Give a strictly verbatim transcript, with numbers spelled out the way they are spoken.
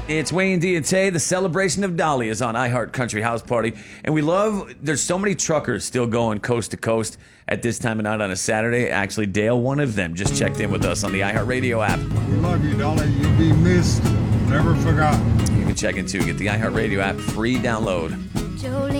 It's Wayne D and Tay. The celebration of Dolly is on iHeart Country House Party. And we love, there's so many truckers still going coast to coast at this time of night on a Saturday. Actually, Dale, one of them, just checked in with us on the iHeart Radio app. We love you, Dolly. You'll be missed. Never forgotten. You can check in too. Get the iHeart Radio app, free download.